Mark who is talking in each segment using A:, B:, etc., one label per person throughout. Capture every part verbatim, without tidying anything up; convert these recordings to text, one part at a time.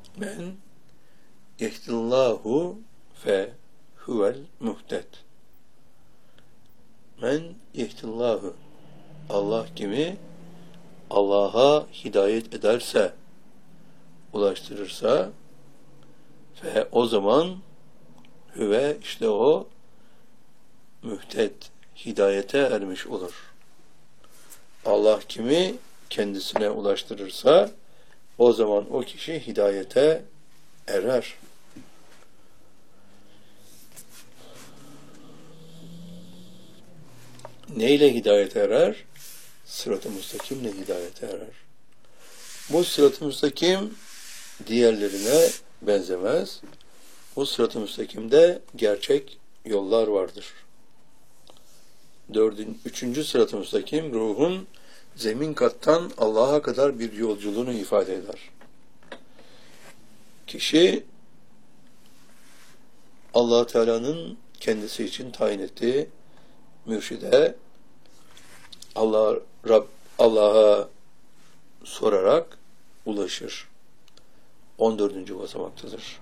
A: Men yehdillahu fe huvel muhted. Men yehdillahu, Allah kimi Allah'a hidayet ederse, ulaştırırsa, ve o zaman hüve, işte o mühted, hidayete ermiş olur. Allah kimi kendisine ulaştırırsa o zaman o kişi hidayete erer. Neyle hidayete erer? Sırat-ı müstakimle hidayete erer. Bu sırat-ı müstakim diğerlerine benzemez. Bu sırat-ı müstakimde gerçek yollar vardır. Dördün, üçüncü sırat-ı müstakim ruhun zemin kattan Allah'a kadar bir yolculuğunu ifade eder. Kişi Allah Teala'nın kendisi için tayin ettiği mürşide Allah Rab Allah'a sorarak ulaşır. on dördüncü basamaktadır.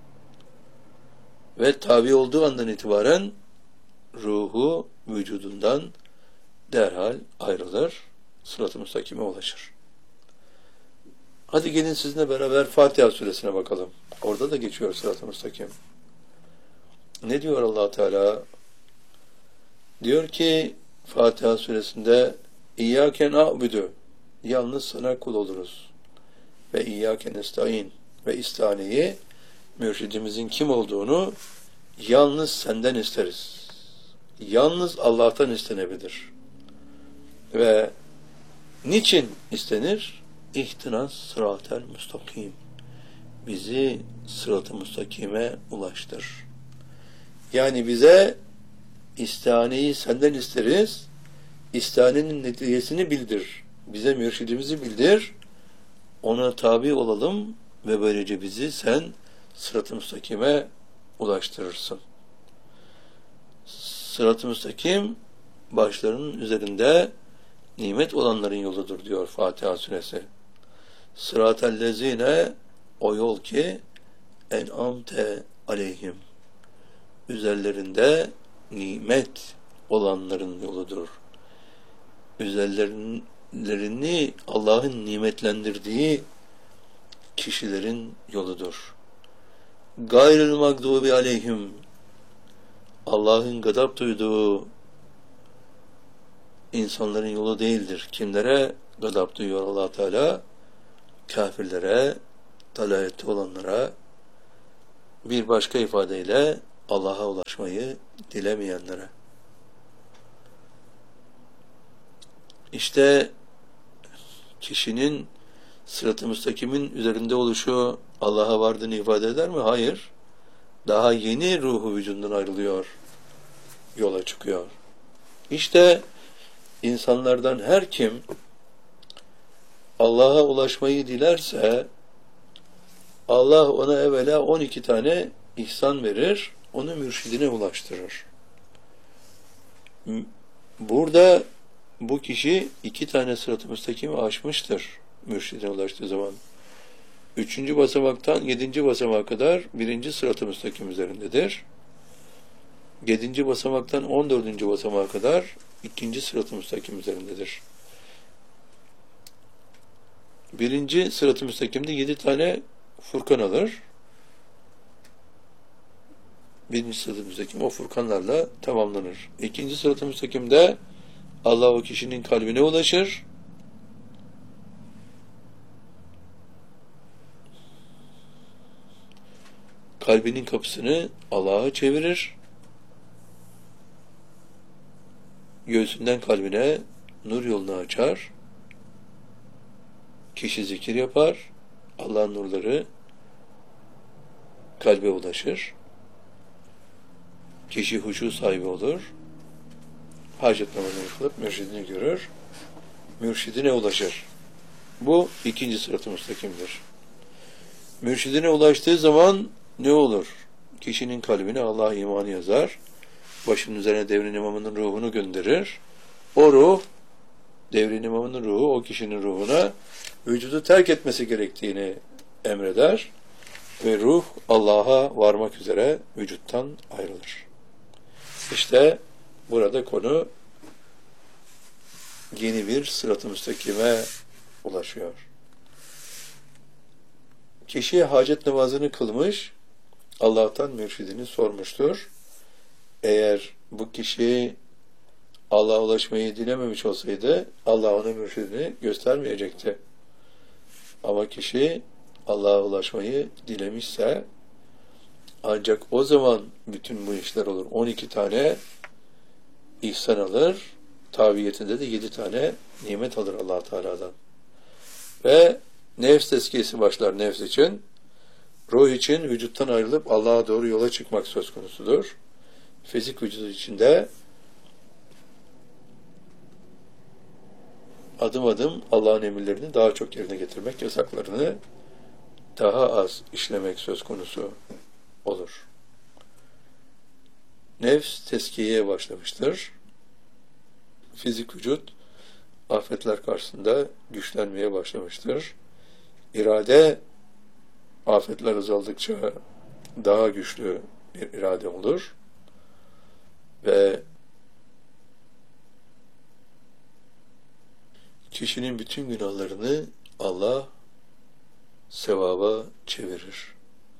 A: Ve tabi olduğu andan itibaren ruhu vücudundan derhal ayrılır, sırat-ı müstakime ulaşır. Hadi gelin sizinle beraber Fatiha suresine bakalım. Orada da geçiyor sırat-ı müstakim. Ne diyor Allah Teala? Diyor ki Fatiha suresinde İyyâke na'budu, yalnız sana kul oluruz. Ve İyyâke nestaîn, ve istaneyi, mürşidimizin kim olduğunu yalnız senden isteriz. Yalnız Allah'tan istenebilir. Ve niçin istenir? İhtinas sıratel müstakim. Bizi sırat-ı müstakime ulaştır. Yani bize istaneyi senden isteriz. İstanenin neticesini bildir. Bize mürşidimizi bildir. Ona tabi olalım ve böylece bizi sen sırat-ı müstakime ulaştırırsın. Sırat-ı müstakim başlarının üzerinde nimet olanların yoludur diyor Fatiha suresi. Sıratellezine, o yol ki en'amte aleyhim, üzerlerinde nimet olanların yoludur. Üzerlerini Allah'ın nimetlendirdiği kişilerin yoludur. Gayril mağdubi aleyhim, Allah'ın gadap duyduğu insanların yolu değildir. Kimlere gadap duyuyor Allah Teala? Kafirlere, dalalette olanlara, bir başka ifadeyle Allah'a ulaşmayı dilemeyenlere. İşte kişinin sırat-ı müstakimin üzerinde oluşu Allah'a vardığını ifade eder mi? Hayır. Daha yeni ruhu vücudundan ayrılıyor, yola çıkıyor. İşte insanlardan her kim Allah'a ulaşmayı dilerse Allah ona evvela on iki tane ihsan verir, onu mürşidine ulaştırır. Burada bu kişi iki tane sırat-ı müstakimi aşmıştır mürşidine ulaştığı zaman. Üçüncü basamaktan yedinci basamağa kadar birinci sırat-ı müstakim üzerindedir. Yedinci basamaktan on dördüncü basamağa kadar ikinci sırat-ı müstakim üzerindedir. Birinci sırat-ı müstakimde yedi tane furkan alır. Birinci sırat-ı müstakim o furkanlarla tamamlanır. İkinci sırat-ı müstakimde Allah o kişinin kalbine ulaşır. Kalbinin kapısını Allah'a çevirir. Göğsünden kalbine nur yolunu açar. Kişi zikir yapar. Allah'ın nurları kalbe ulaşır. Kişi huşu sahibi olur. Hacet namazını kılıp mürşidini görür. Mürşidine ulaşır. Bu ikinci sırat-ı müstakimdir. Mürşidine ulaştığı zaman ne olur? Kişinin kalbine Allah imanı yazar. Başının üzerine devrin imamının ruhunu gönderir. O ruh, devrin imamının ruhu o kişinin ruhuna vücudu terk etmesi gerektiğini emreder. ve ruh Allah'a varmak üzere vücuttan ayrılır. İşte burada konu yeni bir sırat-ı müstakime ulaşıyor. Kişi hacet namazını kılmış, Allah'tan mürşidini sormuştur. Eğer bu kişi Allah'a ulaşmayı dilememiş olsaydı, Allah ona mürşidini göstermeyecekti. Ama kişi Allah'a ulaşmayı dilemişse, ancak o zaman bütün bu işler olur. on iki tane ihsan alır, taviyetinde de yedi tane nimet alır Allah Teala'dan. Ve nefs tezkiyesi başlar nefs için. Ruh için vücuttan ayrılıp Allah'a doğru yola çıkmak söz konusudur. Fizik vücudu içinde adım adım Allah'ın emirlerini daha çok yerine getirmek, yasaklarını daha az işlemek söz konusu olur. Nefs tezkiyeye başlamıştır. Fizik vücut afetler karşısında güçlenmeye başlamıştır. İrade afetler azaldıkça daha güçlü bir irade olur ve kişinin bütün günahlarını Allah sevaba çevirir.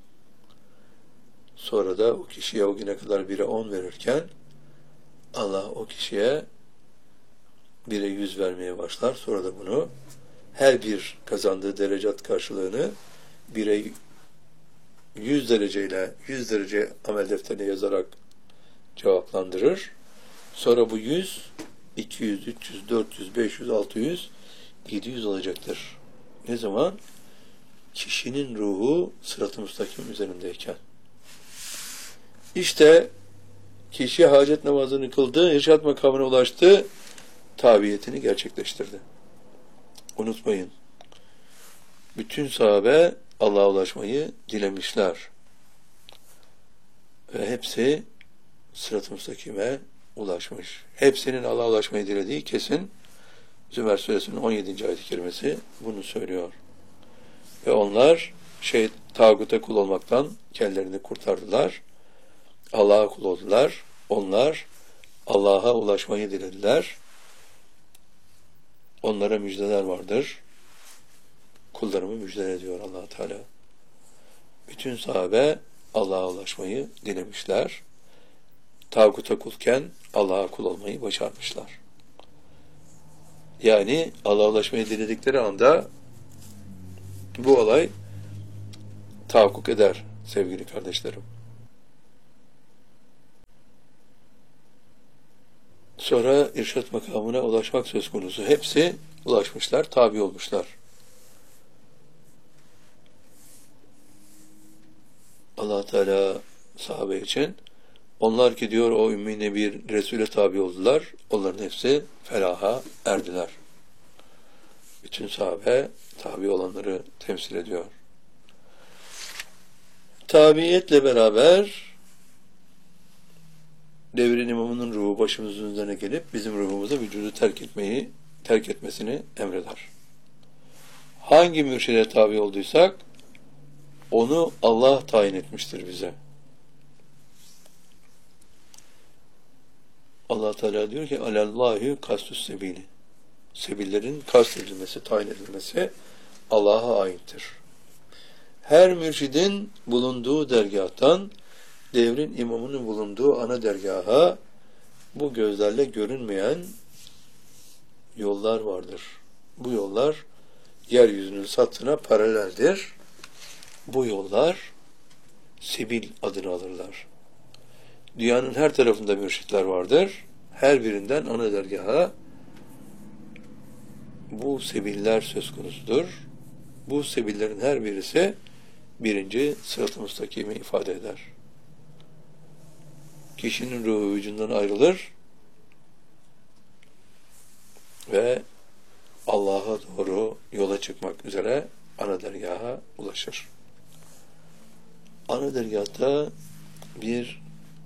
A: Sonra da o kişiye o güne kadar bire on verirken Allah o kişiye bire yüz vermeye başlar. Sonra da bunu her bir kazandığı derecat karşılığını bire yüz dereceyle yüz derece amel defterine yazarak cevaplandırır. Sonra bu yüz, iki yüz, üç yüz, dört yüz, beş yüz, altı yüz, yedi yüz olacaktır. Ne zaman? Kişinin ruhu sırat-ı müstakim üzerindeyken. İşte kişi hacet namazını kıldı, irşad makamına ulaştı, tabiyetini gerçekleştirdi. Unutmayın. Bütün sahabe Allah'a ulaşmayı dilemişler. Ve hepsi sırat-ı müstakime ulaşmış. Hepsinin Allah'a ulaşmayı dilediği kesin. Zümer Suresinin on yedinci ayet-i kerimesi bunu söylüyor. Ve onlar şey tağuta kul olmaktan kendilerini kurtardılar. Allah'a kul oldular. Onlar Allah'a ulaşmayı dilediler. Onlara müjdeler vardır. Kullarımı müjdele ediyor Allah Teala. Bütün sahabe Allah'a ulaşmayı dilemişler. Tağuta kulken Allah'a kul olmayı başarmışlar. Yani Allah'a ulaşmayı diledikleri anda bu olay tahakkuk eder sevgili kardeşlerim. Sonra irşad makamına ulaşmak söz konusu. Hepsi ulaşmışlar, tabi olmuşlar. Allah Teala sahabe için onlar ki diyor o ümmi nebi Resul'e tabi oldular. Onların hepsi felaha erdiler. Bütün sahabe tabi olanları temsil ediyor. Tabiiyetle beraber devrin imamının ruhu başımızın üzerine gelip bizim ruhumuza vücudu terk etmeyi, terk etmesini emreder. Hangi mürşide tabi olduysak onu Allah tayin etmiştir bize. Allah Teala diyor ki alallahü kastus sebili. Sebillerin kast edilmesi, tayin edilmesi Allah'a aittir. Her mürşidin bulunduğu dergâhtan devrin imamının bulunduğu ana dergaha bu gözlerle görünmeyen yollar vardır. Bu yollar yeryüzünün sathına paraleldir. Bu yollar sebil adını alırlar. Dünyanın her tarafında mürşitler vardır. Her birinden ana dergaha bu sebiller söz konusudur. Bu sebillerin her birisi birinci sırat-ı müstakimi ifade eder. Kişinin ruhu vücudundan ayrılır ve Allah'a doğru yola çıkmak üzere ana dergaha ulaşır. Ana dergahta bir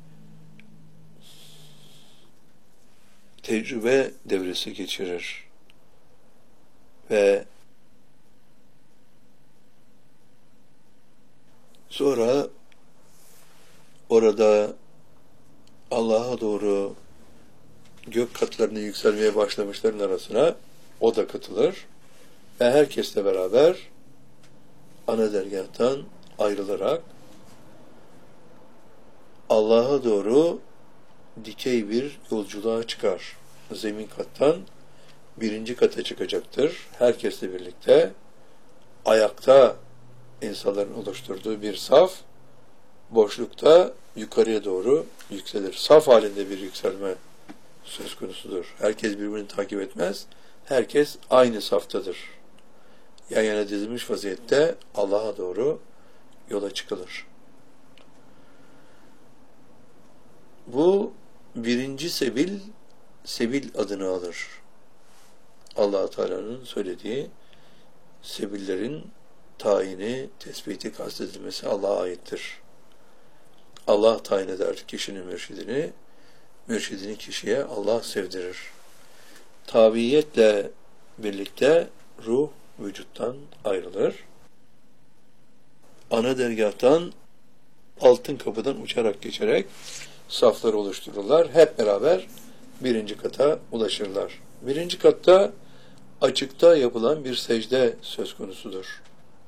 A: tecrübe devresi geçirir ve Sonra orada Allah'a doğru gök katlarına yükselmeye başlamışların arasına o da katılır ve herkesle beraber ana dergâhtan ayrılarak Allah'a doğru dikey bir yolculuğa çıkar. Zemin kattan birinci kata çıkacaktır. Herkesle birlikte ayakta insanların oluşturduğu bir saf, boşlukta yukarıya doğru yükselir. Saf halinde bir yükselme söz konusudur. Herkes birbirini takip etmez. Herkes aynı saftadır. Yan yana dizilmiş vaziyette Allah'a doğru yola çıkılır. Bu birinci sebil, sebil adını alır. Allah-u Teala'nın söylediği sebillerin tayini, tespiti, kastedilmesi Allah'a aittir. Allah tayin eder kişinin mürşidini, mürşidini kişiye Allah sevdirir. Tabiiyetle birlikte ruh vücuttan ayrılır. Ana dergâhtan altın kapıdan uçarak geçerek saflar oluştururlar. Hep beraber birinci kata ulaşırlar. Birinci katta açıkta yapılan bir secde söz konusudur.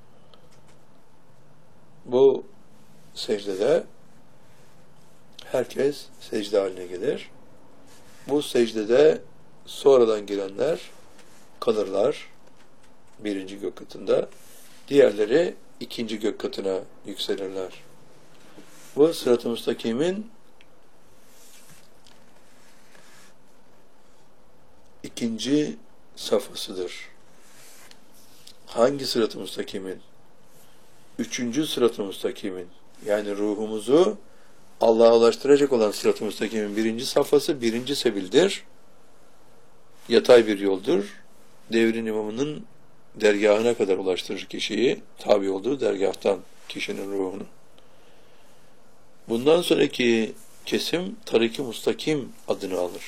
A: Bu secdede herkes secde haline gelir. Bu secdede sonradan gelenler kalırlar birinci gök katında. Diğerleri ikinci gök katına yükselirler. Bu Sırat-ı Müstakim'in ikinci safhasıdır. Hangi Sırat-ı Müstakim'in? Üçüncü Sırat-ı Müstakim'in. Yani ruhumuzu Allah'a ulaştıracak olan Sırat-ı Müstakim'in birinci safhası, birinci sebildir. Yatay bir yoldur. Devrin imamının dergahına kadar ulaştırır kişiyi, tabi olduğu dergahtan kişinin ruhunu. Bundan sonraki kesim Tarik-i Mustakim adını alır.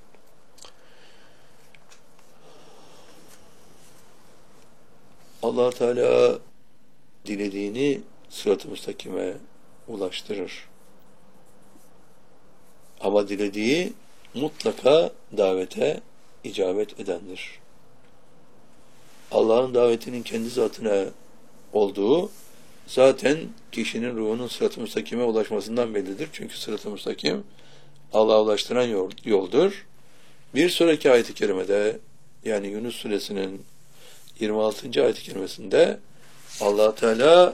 A: Allah Teala dilediğini Sırat-ı Müstakim'e ulaştırır. Ama dilediği mutlaka davete icabet edendir. Allah'ın davetinin kendi zatına olduğu zaten kişinin ruhunun Sırat-ı Müstakim'e ulaşmasından bellidir. Çünkü Sırat-ı Müstakim Allah'a ulaştıran yol, yoldur. Bir sonraki ayet-i kerimede, yani Yunus suresinin yirmi altıncı ayet-i kerimesinde Allah Teala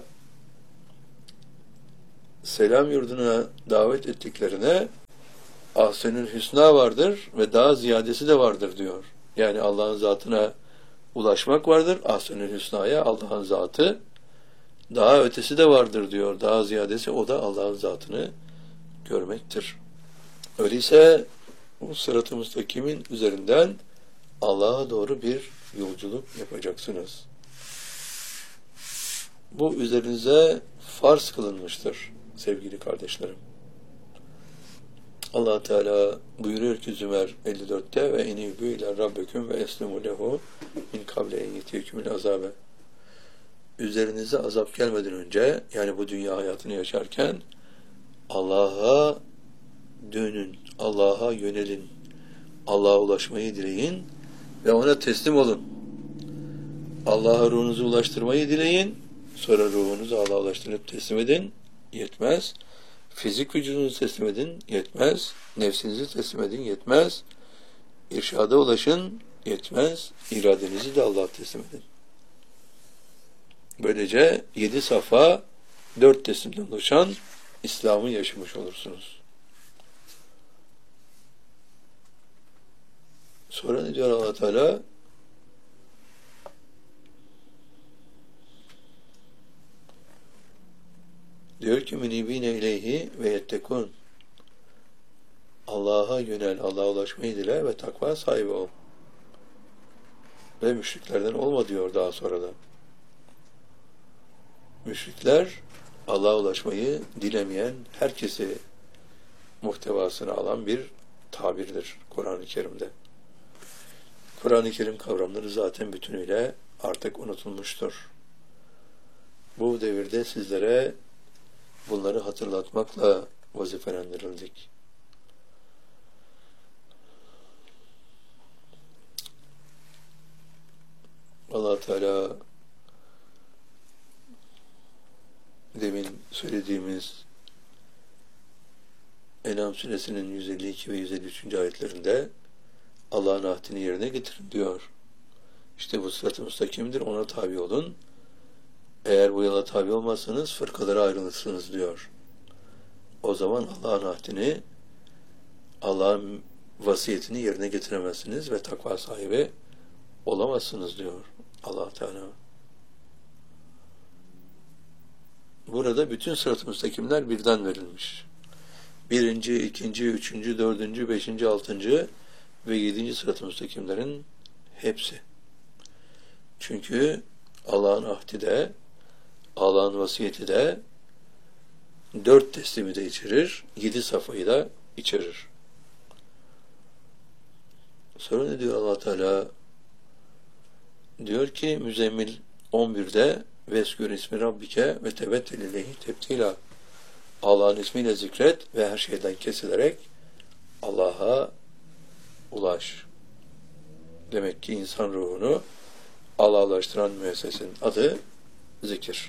A: selam yurduna davet ettiklerine ahsenül hüsna vardır ve daha ziyadesi de vardır diyor. Yani Allah'ın zatına ulaşmak vardır. Ahsenül hüsnaya Allah'ın zatı, daha ötesi de vardır diyor. Daha ziyadesi, o da Allah'ın zatını görmektir. Öyleyse bu Sırat-ı Müstakim'in üzerinden Allah'a doğru bir yolculuk yapacaksınız. Bu üzerinize farz kılınmıştır sevgili kardeşlerim. Allah Teala buyuruyor ki Zümer elli dörtte ve enibü ile rabbeküm ve eslimu lehu min kable en yetiyekümül azabe. Üzerinize azap gelmeden önce, yani bu dünya hayatını yaşarken Allah'a dönün, Allah'a yönelin, Allah'a ulaşmayı dileyin ve ona teslim olun. Allah'a ruhunuzu ulaştırmayı dileyin, sonra ruhunuzu Allah'a ulaştırıp teslim edin, yetmez. Fizik vücudunuzu teslim edin, yetmez. Nefsinizi teslim edin, yetmez. İrşada ulaşın, yetmez. İradenizi de Allah'a teslim edin. Böylece yedi safa, dört teslimden oluşan İslam'ı yaşamış olursunuz. Sonra ne diyor Allah Teala? Diyor ki münibine ileyhi ve yettekun. Allah'a yönel, Allah'a ulaşmayı dile ve takva sahibi ol. Ve müşriklerden olma diyor daha sonra da. Müşrikler Allah'a ulaşmayı dilemeyen herkesi muhtevasına alan bir tabirdir Kur'an-ı Kerim'de. Kur'an-ı Kerim kavramları zaten bütünüyle artık unutulmuştur. Bu devirde sizlere bunları hatırlatmakla vazifelendirildik. Allah Teala demin söylediğimiz En'am suresinin yüz elli iki ve yüz elli üçüncü ayetlerinde Allah'ın ahdini yerine getirin diyor. İşte bu sırat-ı müstakimdir, ona tabi olun. Eğer bu yola tabi olmazsanız fırkalara ayrılırsınız diyor. O zaman Allah'ın ahdini, Allah'ın vasiyetini yerine getiremezsiniz ve takva sahibi olamazsınız diyor Allah Teala. Burada bütün sırat-ı müstakimler birden verilmiş. Birinci, ikinci, üçüncü, dördüncü, beşinci, altıncı ve yedinci sırat-ı müstakimlerin hepsi. Çünkü Allah'ın ahdi de, Allah'ın vasiyeti de dört teslimi de içerir, yedi safayı da içerir. Sonra ne diyor Allah Teala? Diyor ki Müzzemmil on birde Veskür ismi Rabbike ve tebettel ileyhi tebtila. Allah'ın ismiyle zikret ve her şeyden kesilerek Allah'a ulaş. Demek ki insan ruhunu Allah'laştıran müessesenin adı zikir.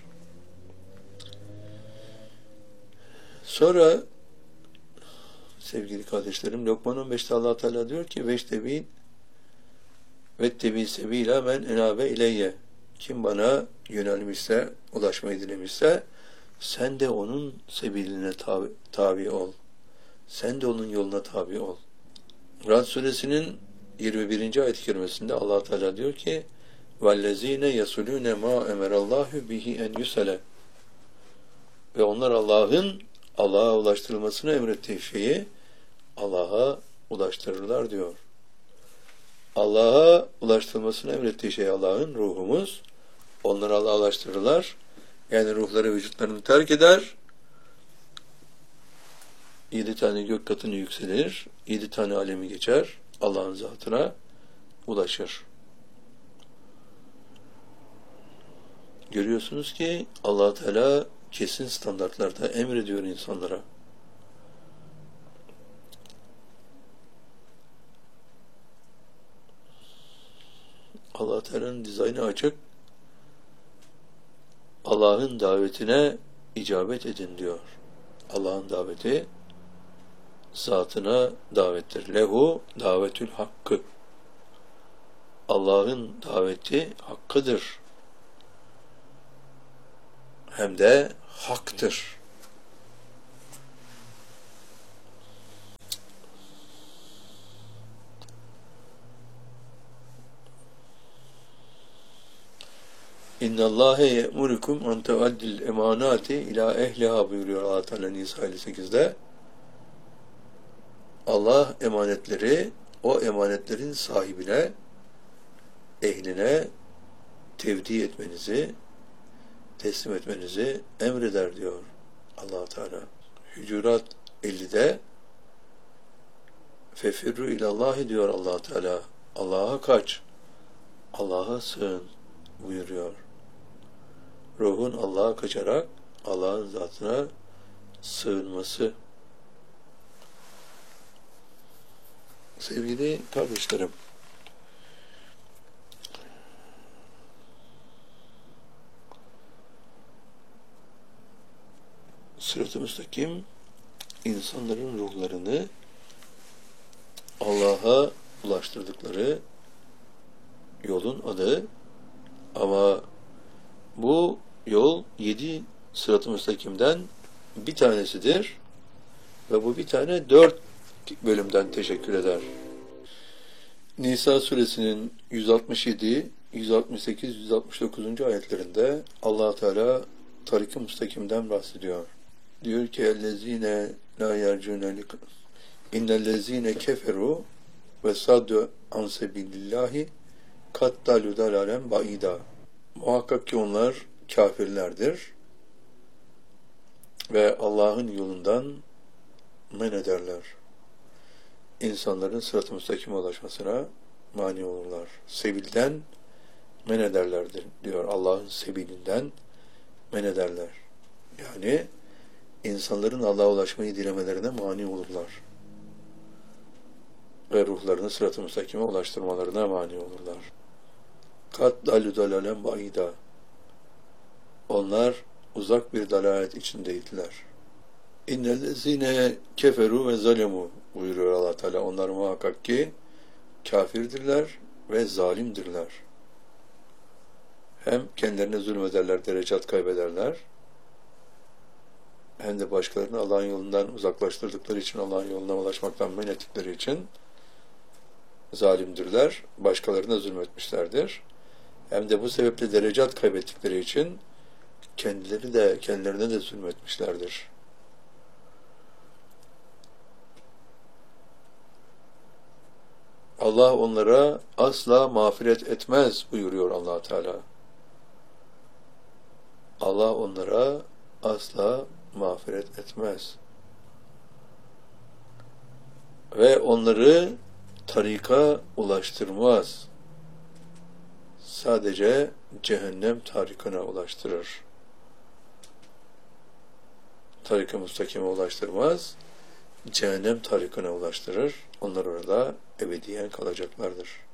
A: Sonra sevgili kardeşlerim Lokman on beşte Allah Teala diyor ki veştebi vettebi sebila men enabe ileyye. Kim bana yönelmişse, ulaşmayı dilemişse sen de onun sebiline tabi, tabi ol. Sen de onun yoluna tabi ol. Rad suresinin yirmi birinci ayet-i kerimesinde Allah Teala diyor ki vellezine yasulune ma emerallahu bihi en yusale. Ve onlar Allah'ın Allah'a ulaştırılmasını emrettiği şeyi Allah'a ulaştırırlar diyor. Allah'a ulaştırılmasını emrettiği şey Allah'ın, ruhumuz. Onları Allah'a ulaştırırlar. Yani ruhları vücutlarını terk eder. Yedi tane gök katını yükselir. Yedi tane alemi geçer. Allah'ın zatına ulaşır. Görüyorsunuz ki Allah Teala kesin standartlarda emrediyor insanlara. Allah Teala'nın dizaynı açık. Allah'ın davetine icabet edin diyor. Allah'ın daveti zatına davettir. Lehu davetül hakkı. Allah'ın daveti hakkıdır. Hem de haktır. İnna Allahe ye'murukum en tu'addil emanati ila ehliha buyuruyor Allah Teala Nisa elli sekizde. Allah emanetleri o emanetlerin sahibine, ehline tevdi etmenizi, teslim etmenizi emreder diyor Allah Teala. Hucurat ellide fefirru ilallahi diyor Allah Teala. Allah'a kaç, Allah'a sığın buyuruyor. Ruhun Allah'a kaçarak Allah'ın zatına sığınması. Sevgili kardeşlerim, sırat-ı müstakim insanların ruhlarını Allah'a ulaştırdıkları yolun adı, ama bu yol yedi sırat-ı müstakimden bir tanesidir ve bu bir tane dört bölümden teşekkür eder. Nisa suresinin yüz altmış yedi, yüz altmış sekiz, yüz altmış dokuzuncu ayetlerinde Allah Teala tarik-i müstakimden bahsediyor. Diyor ki ellezine la yercune lik innellezine keferu ve saddu an sebilillahi kattalu dalalen baida. Muhakkak ki onlar kafirlerdir ve Allah'ın yolundan men ederler. İnsanların sırat-ı müstakime ulaşmasına mani olurlar. Sebilden men ederlerdir diyor. Allah'ın sebilinden men ederler. Yani insanların Allah'a ulaşmayı dilemelerine mani olurlar. Ve ruhlarını sırat-ı müstakime ulaştırmalarına mani olurlar. Kat dalü dalalen baida. Onlar uzak bir dalalet içindeydiler. İnnellezine keferu ve zalemu buyuruyor Allah Teala. Onlar muhakkak ki kafirdirler ve zalimdirler. Hem kendilerine zulmederler, derecat kaybederler, hem de başkalarını Allah'ın yolundan uzaklaştırdıkları için, Allah'ın yoluna ulaşmaktan men ettikleri için zalimdirler, başkalarına zulmetmişlerdir. Hem de bu sebeple derecat kaybettikleri için kendileri de kendilerine de zulmetmişlerdir. Allah onlara asla mağfiret etmez buyuruyor Allah Teala. Allah onlara asla mağfiret etmez. Ve onları tarika ulaştırmaz. Sadece cehennem tarikına ulaştırır. Tarik-ı müstakime ulaştırmaz, cehennem tarikına ulaştırır. Onlar orada ebediyen kalacaklardır.